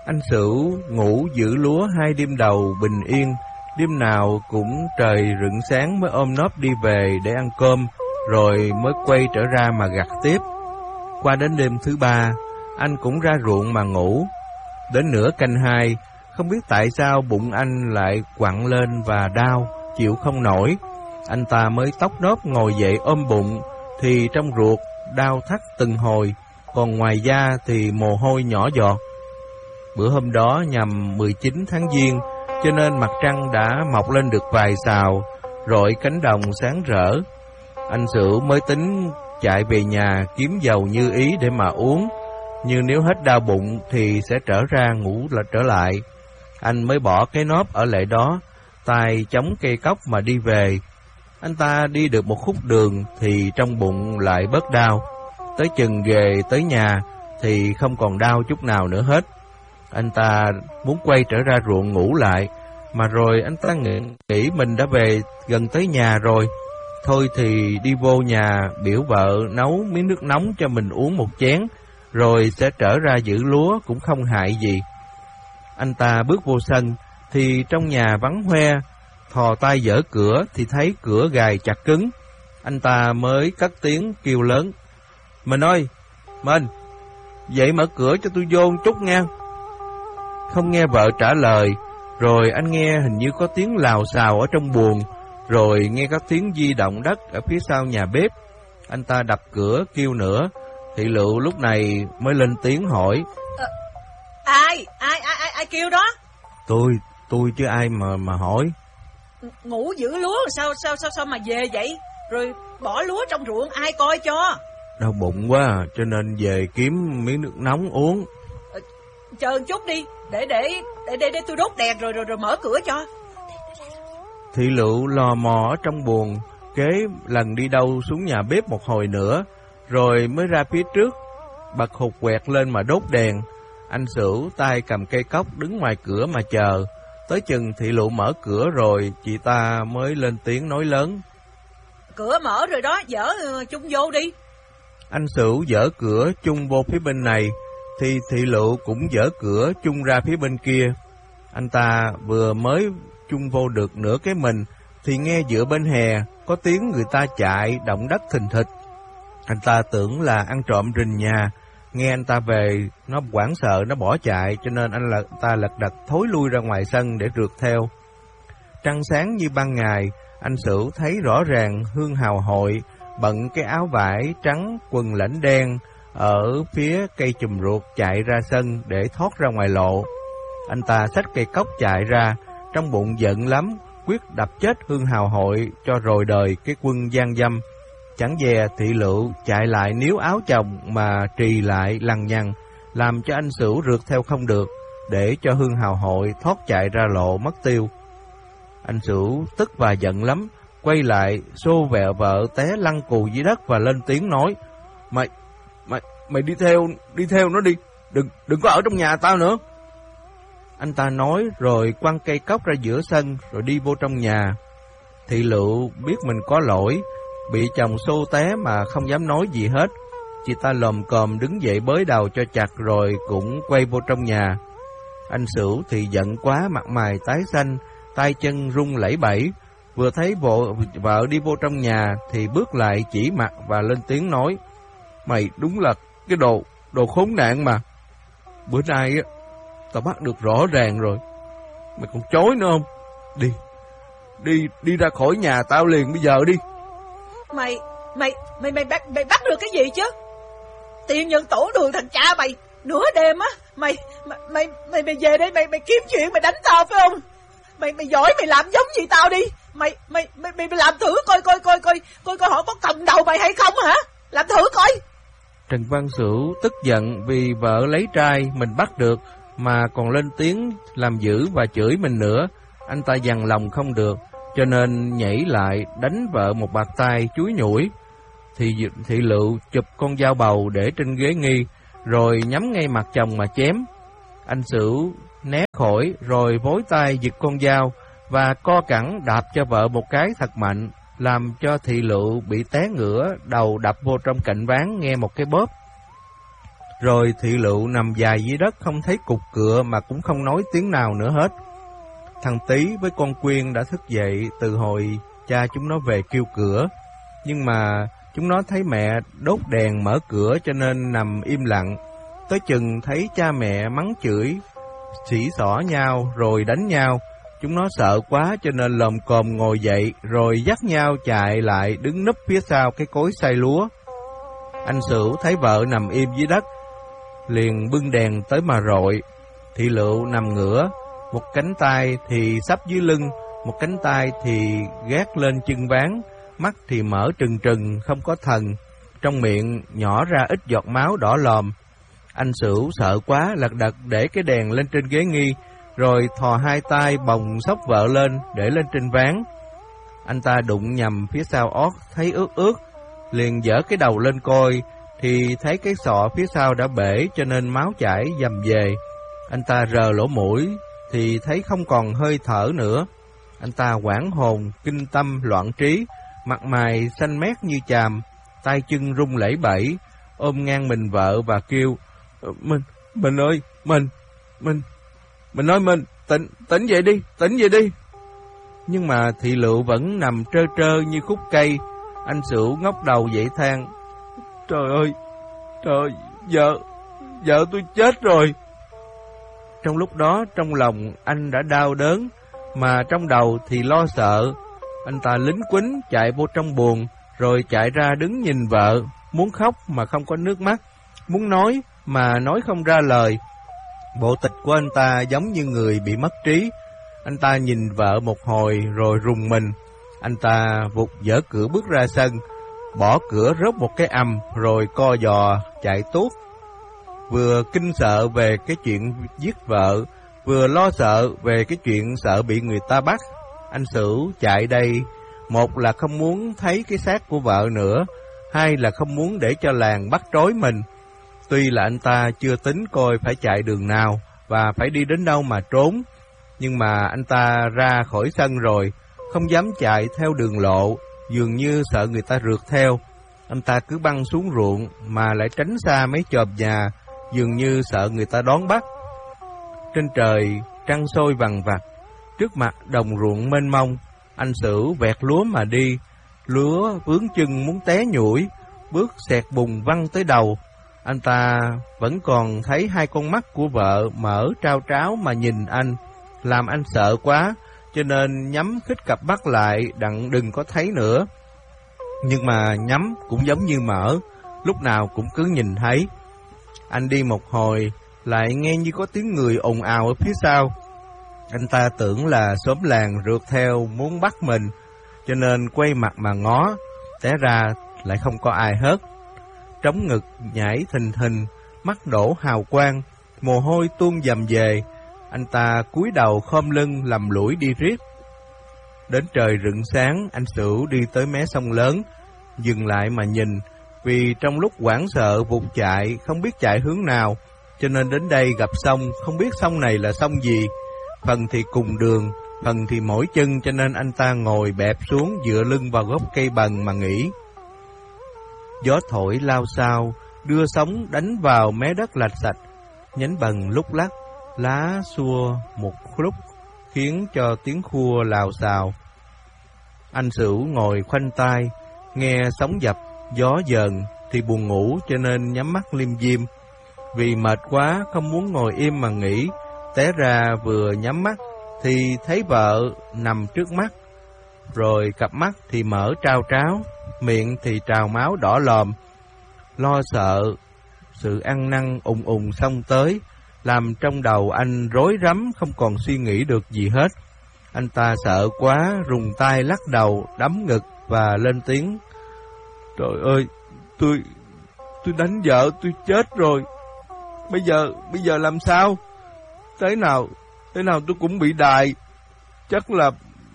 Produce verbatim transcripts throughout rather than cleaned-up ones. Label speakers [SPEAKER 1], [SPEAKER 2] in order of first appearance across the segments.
[SPEAKER 1] Anh Sửu ngủ giữ lúa hai đêm đầu bình yên, đêm nào cũng trời rựng sáng mới ôm nóp đi về để ăn cơm, rồi mới quay trở ra mà gặt tiếp. Qua đến đêm thứ ba, anh cũng ra ruộng mà ngủ. Đến nửa canh hai, không biết tại sao bụng anh lại quặn lên và đau, chịu không nổi. Anh ta mới tóc nốt ngồi dậy ôm bụng, thì trong ruột đau thắt từng hồi, còn ngoài da thì mồ hôi nhỏ giọt. Bữa hôm đó nhằm mười chín tháng Giêng, cho nên mặt trăng đã mọc lên được vài sào, rọi cánh đồng sáng rỡ. Anh Sửu mới tính chạy về nhà kiếm dầu như ý để mà uống, như nếu hết đau bụng thì sẽ trở ra ngủ là trở lại. Anh mới bỏ cái nóp ở lại đó, tay chống cây cốc mà đi về. Anh ta đi được một khúc đường thì trong bụng lại bớt đau. Tới chừng về tới nhà thì không còn đau chút nào nữa hết. Anh ta muốn quay trở ra ruộng ngủ lại, mà rồi anh ta nghĩ, nghĩ mình đã về gần tới nhà rồi. Thôi thì đi vô nhà biểu vợ nấu miếng nước nóng cho mình uống một chén, rồi sẽ trở ra giữ lúa cũng không hại gì. Anh ta bước vô sân thì trong nhà vắng hoe, thò tay dở cửa thì thấy cửa gài chặt cứng. Anh ta mới cất tiếng kêu lớn: "Mình ơi, mình, vậy mở cửa cho tôi vô một chút nha." Không nghe vợ trả lời, rồi anh nghe hình như có tiếng lào xào ở trong buồng, rồi nghe các tiếng di động đất ở phía sau nhà bếp. Anh ta đập cửa kêu nữa, thị Lựu lúc này mới lên tiếng hỏi:
[SPEAKER 2] à, ai, ai, ai, ai, ai kêu đó?
[SPEAKER 1] Tôi, tôi chứ ai mà mà hỏi.
[SPEAKER 2] Ngủ giữ lúa sao sao sao sao mà về vậy? Rồi bỏ lúa trong ruộng ai coi cho?
[SPEAKER 1] Đau bụng quá cho nên về kiếm miếng nước nóng uống.
[SPEAKER 2] À, chờ một chút đi, để để để để, để tôi đốt đèn rồi rồi rồi mở cửa cho.
[SPEAKER 1] Thị Lựu lò mò ở trong buồng, kế lần đi đâu xuống nhà bếp một hồi nữa, rồi mới ra phía trước, bật hụt quẹt lên mà đốt đèn. Anh Sửu tay cầm cây cốc đứng ngoài cửa mà chờ. Tới chừng Thị Lựu mở cửa rồi, chị ta mới lên tiếng nói lớn:
[SPEAKER 2] "Cửa mở rồi đó, dở chung vô đi."
[SPEAKER 1] Anh Sửu dở cửa chung vô phía bên này, thì Thị Lựu cũng dở cửa chung ra phía bên kia. Anh ta vừa mới chung vô được nửa cái mình, thì nghe giữa bên hè có tiếng người ta chạy động đất thình thịch. Anh ta tưởng là ăn trộm rình nhà. Nghe anh ta về, nó hoảng sợ, nó bỏ chạy, cho nên anh ta lật đật thối lui ra ngoài sân để rượt theo. Trăng sáng như ban ngày, anh Sửu thấy rõ ràng Hương Hào Hội bận cái áo vải trắng, quần lãnh đen, ở phía cây chùm ruột chạy ra sân để thoát ra ngoài lộ. Anh ta xách cây cốc chạy ra, trong bụng giận lắm, quyết đập chết Hương Hào Hội cho rồi đời cái quân gian dâm. Chẳng dè Thị Lựu chạy lại níu áo chồng mà trì lại lằng nhằng, làm cho anh Sửu rượt theo không được, để cho Hương Hào Hội thoát chạy ra lộ mất tiêu. Anh Sửu tức và giận lắm, quay lại xô vẹo vợ té lăn cù dưới đất và lên tiếng nói: Mày, mày, mày đi theo, đi theo nó đi, đừng, đừng có ở trong nhà tao nữa. Anh ta nói rồi quăng cây cốc ra giữa sân rồi đi vô trong nhà. Thị Lựu biết mình có lỗi, bị chồng xô té mà không dám nói gì hết. Chị ta lồm cồm đứng dậy bới đầu cho chặt rồi cũng quay vô trong nhà. Anh Sửu thì giận quá, mặt mày tái xanh, tay chân run lẩy bẩy. Vừa thấy vợ, vợ đi vô trong nhà thì bước lại chỉ mặt và lên tiếng nói: Mày đúng là cái đồ, đồ khốn nạn mà. Bữa nay á, tao bắt được rõ ràng rồi. Mày còn chối nữa không? Đi, đi, đi ra khỏi nhà tao liền bây giờ đi.
[SPEAKER 2] Mày, mày, mày, mày bắt, mày bắt được cái gì chứ? Tiền nhân tổ đường thằng cha mày, nửa đêm á, mày, mày, mày, mày, mày về đây, mày, mày kiếm chuyện, mày đánh tao phải không? Mày, mày giỏi, mày làm giống gì tao đi. Mày, mày, mày, mày làm thử coi, coi, coi, coi, coi, coi họ có cầm đầu mày hay không hả? Làm thử coi.
[SPEAKER 1] Trần Văn Sửu tức giận vì vợ lấy trai mình bắt được mà còn lên tiếng làm dữ và chửi mình nữa. Anh ta dằn lòng không được, cho nên nhảy lại đánh vợ một bạt tay chúi nhủi. Thì Thị Lựu chụp con dao bầu để trên ghế nghi, rồi nhắm ngay mặt chồng mà chém. Anh Sửu né khỏi rồi vối tay giật con dao và co cẳng đạp cho vợ một cái thật mạnh, làm cho Thị Lựu bị té ngửa, đầu đập vô trong cạnh ván nghe một cái bóp. Rồi thị lựu nằm dài dưới đất không thấy cục cựa mà cũng không nói tiếng nào nữa hết. Thằng Tí với con Quyên đã thức dậy từ hồi cha chúng nó về kêu cửa. Nhưng mà chúng nó thấy mẹ đốt đèn mở cửa cho nên nằm im lặng. Tới chừng thấy cha mẹ mắng chửi, xỉ xỏ nhau rồi đánh nhau. Chúng nó sợ quá cho nên lồm cồm ngồi dậy rồi dắt nhau chạy lại đứng núp phía sau cái cối xay lúa. Anh Sửu thấy vợ nằm im dưới đất, liền bưng đèn tới mà rọi. Thị Lựu nằm ngửa, một cánh tay thì sắp dưới lưng, một cánh tay thì gác lên chân ván, mắt thì mở trừng trừng không có thần, trong miệng nhỏ ra ít giọt máu đỏ lòm. Anh Sửu sợ quá lật đật để cái đèn lên trên ghế nghi, rồi thò hai tay bồng xốc vợ lên để lên trên ván. Anh ta đụng nhầm phía sau ót thấy ướt ướt, liền dở cái đầu lên coi thì thấy cái sọ phía sau đã bể cho nên máu chảy dầm về. Anh ta rờ lỗ mũi thì thấy không còn hơi thở nữa. Anh ta hoảng hồn, kinh tâm, loạn trí, mặt mày xanh mét như chàm, tay chân run lẩy bẩy, ôm ngang mình vợ và kêu: Mình, mình ơi, mình, mình, mình ơi mình, tỉnh, tỉnh dậy đi, tỉnh dậy đi. Nhưng mà thị Lựu vẫn nằm trơ trơ như khúc cây. Anh Sửu ngóc đầu dậy than: Trời ơi, trời ơi, vợ, vợ tôi chết rồi. Trong lúc đó trong lòng anh đã đau đớn, mà trong đầu thì lo sợ. Anh ta lính quýnh chạy vô trong buồng, rồi chạy ra đứng nhìn vợ, muốn khóc mà không có nước mắt, muốn nói mà nói không ra lời. Bộ tịch của anh ta giống như người bị mất trí. Anh ta nhìn vợ một hồi rồi rùng mình. Anh ta vụt dở cửa bước ra sân, bỏ cửa rốt một cái ầm rồi co giò chạy tuốt. Vừa kinh sợ về cái chuyện giết vợ, vừa lo sợ về cái chuyện sợ bị người ta bắt. Anh Sửu chạy đây, một là không muốn thấy cái xác của vợ nữa, hai là không muốn để cho làng bắt trói mình. Tuy là anh ta chưa tính coi phải chạy đường nào và phải đi đến đâu mà trốn, nhưng mà anh ta ra khỏi sân rồi, không dám chạy theo đường lộ, dường như sợ người ta rượt theo. Anh ta cứ băng xuống ruộng mà lại tránh xa mấy chòm nhà, dường như sợ người ta đón bắt. Trên trời trăng sôi vằng vặc, trước mặt đồng ruộng mênh mông. Anh Sửu vẹt lúa mà đi, lúa vướng chân muốn té nhủi, bước xẹt bùn văng tới đầu. Anh ta vẫn còn thấy hai con mắt của vợ mở trao tráo mà nhìn anh, làm anh sợ quá, cho nên nhắm khít cặp mắt lại đặng đừng có thấy nữa. Nhưng mà nhắm cũng giống như mở, lúc nào cũng cứ nhìn thấy. Anh đi một hồi, lại nghe như có tiếng người ồn ào ở phía sau. Anh ta tưởng là xóm làng rượt theo muốn bắt mình, cho nên quay mặt mà ngó, té ra lại không có ai hết. Trống ngực nhảy thình thình, mắt đổ hào quang, mồ hôi tuôn dầm về. Anh ta cúi đầu khom lưng lầm lũi đi riết. Đến trời rựng sáng, anh Sửu đi tới mé sông lớn, dừng lại mà nhìn, vì trong lúc hoảng sợ vụt chạy, không biết chạy hướng nào, cho nên đến đây gặp sông, không biết sông này là sông gì. Phần thì cùng đường, phần thì mỏi chân, cho nên anh ta ngồi bẹp xuống dựa lưng vào gốc cây bần mà nghỉ. Gió thổi lao xao, đưa sóng đánh vào mé đất lạch sạch, nhánh bần lúc lắc, lá xua một lúc, khiến cho tiếng khua lào xào. Anh Sửu ngồi khoanh tay, nghe sóng dập, gió dờn thì buồn ngủ cho nên nhắm mắt liêm diêm. Vì mệt quá không muốn ngồi im mà nghỉ, té ra vừa nhắm mắt thì thấy vợ nằm trước mắt, rồi cặp mắt thì mở trao tráo, miệng thì trào máu đỏ lòm. Lo sợ, sự ăn năn ùng ùng xông tới, làm trong đầu anh rối rắm không còn suy nghĩ được gì hết. Anh ta sợ quá, rùng tay lắc đầu, đấm ngực và lên tiếng: Trời ơi, tôi, tôi đánh vợ tôi chết rồi. Bây giờ, bây giờ làm sao? Thế nào, thế nào tôi cũng bị đày. Chắc là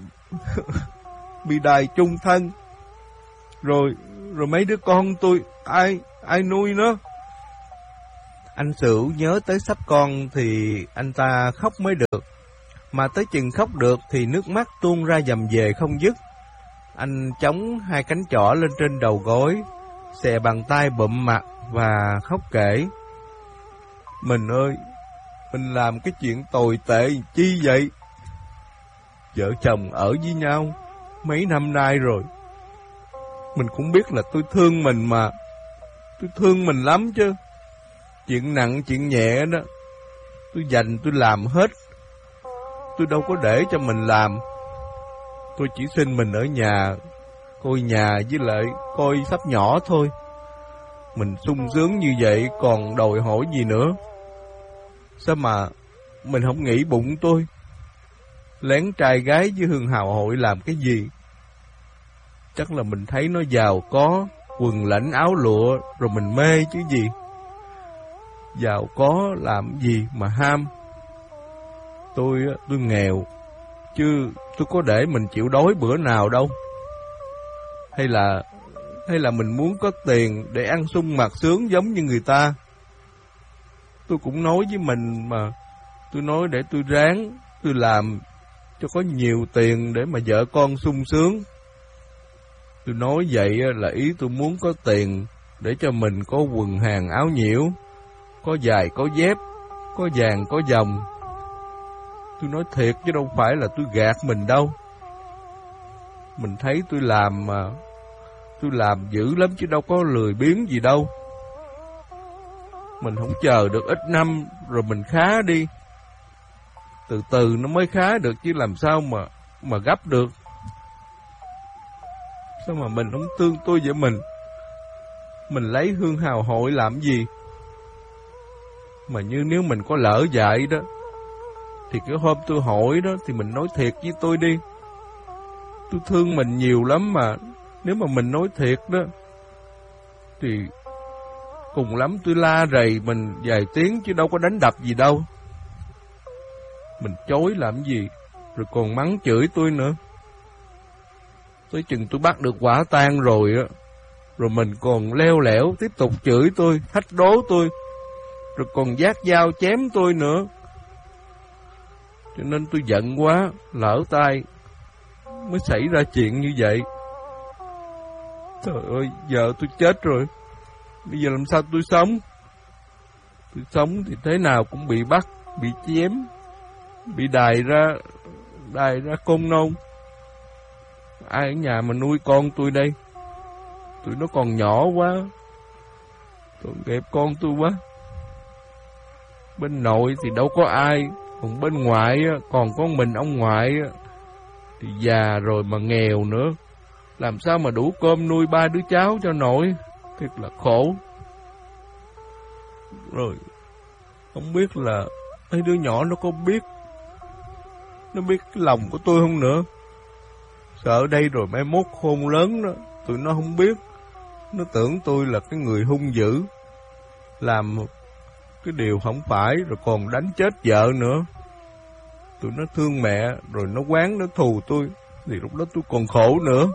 [SPEAKER 1] bị đày chung thân. Rồi, rồi mấy đứa con tôi, ai, ai nuôi nó? Anh Sửu nhớ tới sắp con thì anh ta khóc mới được. Mà tới chừng khóc được thì nước mắt tuôn ra dầm về không dứt. Anh chống hai cánh trỏ lên trên đầu gối, xè bàn tay bụm mặt và khóc kể: Mình ơi, mình làm cái chuyện tồi tệ chi vậy? Vợ chồng ở với nhau mấy năm nay rồi. Mình cũng biết là tôi thương mình mà. Tôi thương mình lắm chứ. Chuyện nặng, chuyện nhẹ đó, tôi dành tôi làm hết. Tôi đâu có để cho mình làm. Tôi chỉ xin mình ở nhà, coi nhà với lại coi sắp nhỏ thôi. Mình sung sướng như vậy còn đòi hỏi gì nữa. Sao mà mình không nghĩ bụng tôi lén trai gái với Hương Hào Hội làm cái gì? Chắc là mình thấy nó giàu có, quần lãnh áo lụa, rồi mình mê chứ gì. Giàu có làm gì mà ham. Tôi tôi nghèo, chứ tôi có để mình chịu đói bữa nào đâu. Hay là hay là mình muốn có tiền để ăn sung mặc sướng giống như người ta. Tôi cũng nói với mình mà. Tôi nói để tôi ráng, tôi làm cho có nhiều tiền để mà vợ con sung sướng. Tôi nói vậy là ý tôi muốn có tiền để cho mình có quần hàng áo nhiễu, có giày có dép, có vàng có vòng. Tôi nói thiệt chứ đâu phải là tôi gạt mình đâu. Mình thấy tôi làm mà, tôi làm dữ lắm chứ đâu có lười biếng gì đâu. Mình không chờ được ít năm rồi mình khá đi. Từ từ nó mới khá được chứ làm sao mà mà gấp được. Sao mà mình không thương tôi vậy mình? Mình lấy Hương Hào Hội làm gì? Mà như nếu mình có lỡ dại đó, thì cái hôm tôi hỏi đó thì mình nói thiệt với tôi đi. Tôi thương mình nhiều lắm mà. Nếu mà mình nói thiệt đó thì cùng lắm tôi la rầy mình vài tiếng chứ đâu có đánh đập gì đâu. Mình chối làm gì, rồi còn mắng chửi tôi nữa. Tới chừng tôi bắt được quả tang rồi á, rồi mình còn leo lẻo tiếp tục chửi tôi, thách đố tôi, rồi còn vác dao chém tôi nữa. Cho nên tôi giận quá, lỡ tay mới xảy ra chuyện như vậy. Trời ơi, giờ tôi chết rồi, bây giờ làm sao tôi sống? Tôi sống thì thế nào cũng bị bắt, bị chém, bị đày ra, đày ra côn nôn. Ai ở nhà mà nuôi con tôi đây? Tụi nó còn nhỏ quá, tội nghiệp con tôi quá. Bên nội thì đâu có ai, còn bên ngoại còn có mình ông ngoại thì già rồi mà nghèo nữa. Làm sao mà đủ cơm nuôi ba đứa cháu cho nổi? Thiệt là khổ. Rồi không biết là mấy đứa nhỏ nó có biết, nó biết cái lòng của tôi không nữa. Sợ đây rồi mai mốt khôn lớn đó, tụi nó không biết. Nó tưởng tôi là cái người hung dữ, làm cái điều không phải, rồi còn đánh chết vợ nữa. Tụi nó thương mẹ, rồi nó oán, nó thù tôi, thì lúc đó tôi còn khổ nữa.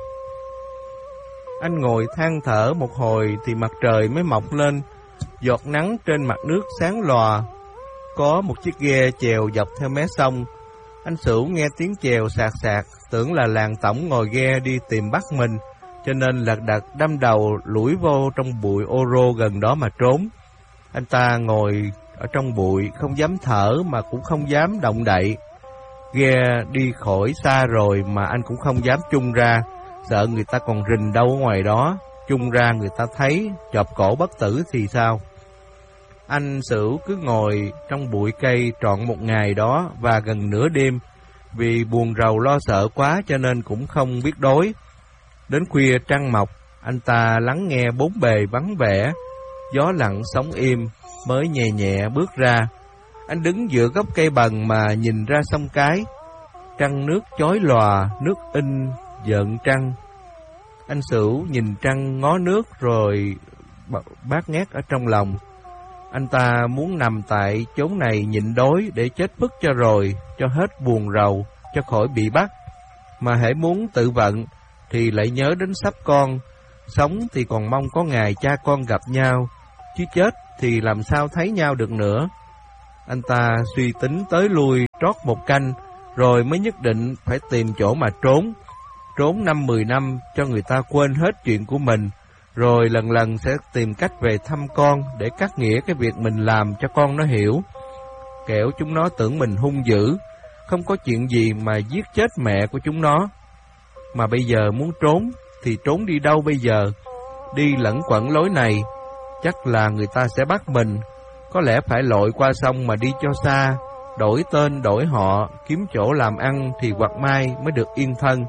[SPEAKER 1] Anh ngồi than thở một hồi thì mặt trời mới mọc lên. Giọt nắng trên mặt nước sáng lòa. Có một chiếc ghe chèo dọc theo mé sông. Anh Sửu nghe tiếng chèo sạc sạc, tưởng là làng tổng ngồi ghe đi tìm bắt mình, cho nên lật đật đâm đầu lủi vô trong bụi ô rô gần đó mà trốn. Anh ta ngồi ở trong bụi, không dám thở mà cũng không dám động đậy. Ghe đi khỏi xa rồi mà anh cũng không dám chung ra, sợ người ta còn rình đâu ở ngoài đó, chung ra người ta thấy chộp cổ bất tử thì sao. Anh Sửu cứ ngồi trong bụi cây trọn một ngày đó và gần nửa đêm, vì buồn rầu lo sợ quá cho nên cũng không biết đói. Đến khuya trăng mọc, anh ta lắng nghe bốn bề vắng vẻ, gió lặng sóng im, mới nhẹ nhẹ bước ra. Anh đứng giữa gốc cây bần mà nhìn ra sông Cái. Trăng nước chói lòa, nước in giận trăng. Anh Sửu nhìn trăng ngó nước rồi bát ngát ở trong lòng. Anh ta muốn nằm tại chốn này nhịn đói để chết phức cho rồi, cho hết buồn rầu, cho khỏi bị bắt. Mà hễ muốn tự vận thì lại nhớ đến sắp con. Sống thì còn mong có ngày cha con gặp nhau, chứ chết thì làm sao thấy nhau được nữa. Anh ta suy tính tới lui trót một canh, rồi mới nhất định phải tìm chỗ mà trốn. Trốn năm mười năm cho người ta quên hết chuyện của mình, rồi lần lần sẽ tìm cách về thăm con để cắt nghĩa cái việc mình làm cho con nó hiểu. Kẻo chúng nó tưởng mình hung dữ, không có chuyện gì mà giết chết mẹ của chúng nó. Mà bây giờ muốn trốn thì trốn đi đâu bây giờ? Đi lẩn quẩn lối này, chắc là người ta sẽ bắt mình. Có lẽ phải lội qua sông mà đi cho xa, đổi tên đổi họ, kiếm chỗ làm ăn thì hoặc mai mới được yên thân.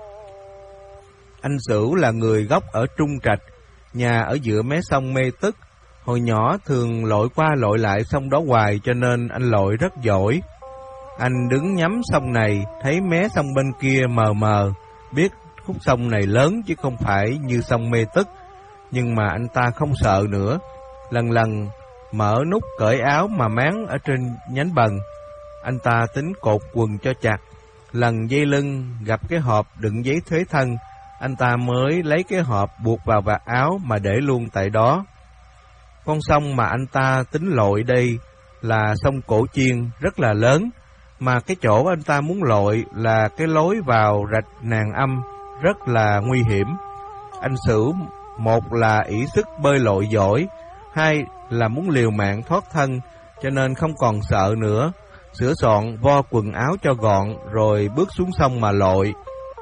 [SPEAKER 1] Anh Sửu là người gốc ở Trung Trạch, nhà ở giữa mé sông Mê Tức. Hồi nhỏ thường lội qua lội lại sông đó hoài cho nên anh lội rất giỏi. Anh đứng nhắm sông này, thấy mé sông bên kia mờ mờ, biết khúc sông này lớn chứ không phải như sông Mê Tức. Nhưng mà anh ta không sợ nữa, lần lần mở nút cởi áo mà máng ở trên nhánh bần. Anh ta tính cột quần cho chặt, lần dây lưng gặp cái hộp đựng giấy thuế thân, anh ta mới lấy cái hộp buộc vào vạt áo mà để luôn tại đó. Con sông mà anh ta tính lội đây là sông Cổ Chiên, rất là lớn, mà cái chỗ anh ta muốn lội là cái lối vào rạch Nàng Âm, rất là nguy hiểm. Anh Sửu một là ỷ sức bơi lội giỏi, hai là muốn liều mạng thoát thân, cho nên không còn sợ nữa, sửa soạn vo quần áo cho gọn rồi bước xuống sông mà lội.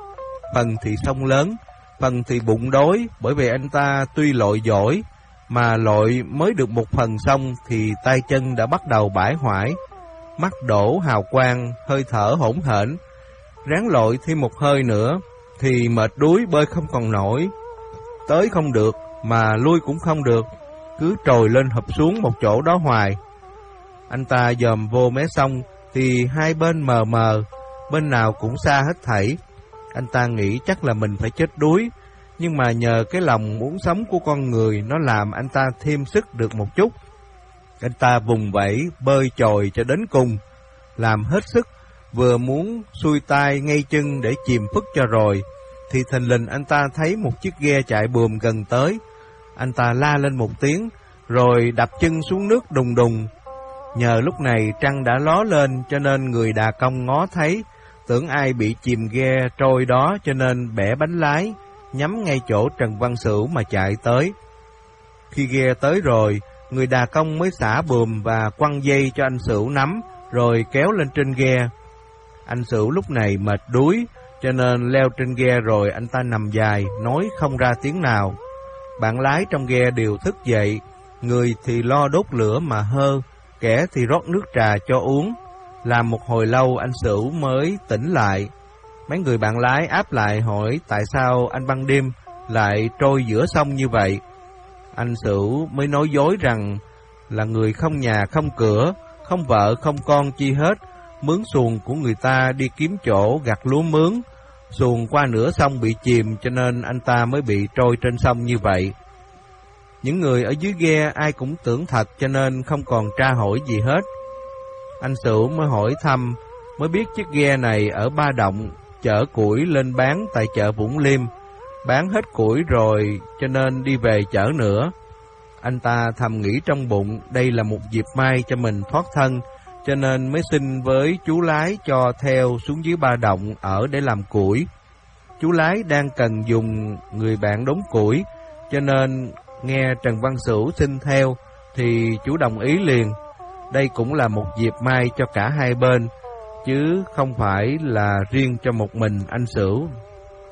[SPEAKER 1] Phần thì sông lớn, phần thì bụng đói, bởi vì anh ta tuy lội giỏi mà lội mới được một phần sông thì tay chân đã bắt đầu bãi hoại, mắt đổ hào quang, hơi thở hỗn hển. Ráng lội thêm một hơi nữa thì mệt đuối bơi không còn nổi, tới không được mà lui cũng không được, cứ trồi lên hụp xuống một chỗ đó hoài. Anh ta dòm vô mé sông thì hai bên mờ mờ, bên nào cũng xa hết thảy. Anh ta nghĩ chắc là mình phải chết đuối, nhưng mà nhờ cái lòng muốn sống của con người nó làm anh ta thêm sức được một chút. Anh ta vùng vẫy bơi chồi cho đến cùng, làm hết sức, vừa muốn xuôi tay ngay chân để chìm phức cho rồi, thì thình lình anh ta thấy một chiếc ghe chạy buồm gần tới. Anh ta la lên một tiếng, rồi đập chân xuống nước đùng đùng. Nhờ lúc này trăng đã ló lên cho nên người đà công ngó thấy, tưởng ai bị chìm ghe trôi đó cho nên bẻ bánh lái, nhắm ngay chỗ Trần Văn Sửu mà chạy tới. Khi ghe tới rồi, người đà công mới xả buồm và quăng dây cho anh Sửu nắm, rồi kéo lên trên ghe. Anh Sửu lúc này mệt đuối, cho nên leo trên ghe rồi anh ta nằm dài, nói không ra tiếng nào. Bạn lái trong ghe đều thức dậy, người thì lo đốt lửa mà hơ, kẻ thì rót nước trà cho uống. Làm một hồi lâu anh Sửu mới tỉnh lại. Mấy người bạn lái áp lại hỏi tại sao anh ban đêm lại trôi giữa sông như vậy. Anh Sửu mới nói dối rằng là người không nhà không cửa, không vợ không con chi hết, mướn xuồng của người ta đi kiếm chỗ gặt lúa mướn. Xuồng qua nửa sông bị chìm cho nên anh ta mới bị trôi trên sông như vậy. Những người ở dưới ghe ai cũng tưởng thật cho nên không còn tra hỏi gì hết. Anh Sửu mới hỏi thăm, mới biết chiếc ghe này ở Ba Động chở củi lên bán tại chợ Vũng Liêm. Bán hết củi rồi cho nên đi về chở nữa. Anh ta thầm nghĩ trong bụng đây là một dịp may cho mình thoát thân, cho nên mới xin với chú lái cho theo xuống dưới Ba Động ở để làm củi. Chú lái đang cần dùng người bạn đốn củi, cho nên nghe Trần Văn Sửu xin theo thì chú đồng ý liền. Đây cũng là một dịp may cho cả hai bên, chứ không phải là riêng cho một mình anh Sửu.